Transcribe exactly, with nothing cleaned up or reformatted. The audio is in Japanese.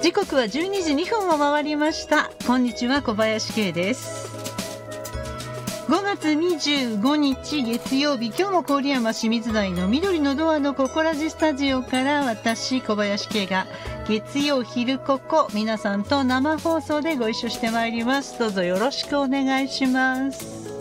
時刻はじゅうにじにふんを回りました。こんにちは、小林圭です。ごがつにじゅうごにち月曜日、今日も郡山清水台の緑のドアのここらじスタジオから私小林圭が月曜昼ここ皆さんと生放送でご一緒してまいります。どうぞよろしくお願いします。